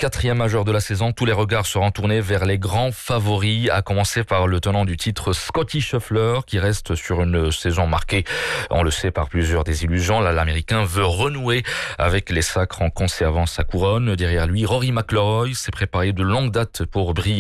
4e majeur de la saison. Tous les regards seront tournés vers les grands favoris, à commencer par le tenant du titre Scottie Scheffler, qui reste sur une saison marquée, on le sait, par plusieurs désillusions. Là, l'Américain veut renouer avec les sacres en conservant sa couronne. Derrière lui, Rory McIlroy s'est préparé de longue date pour briller.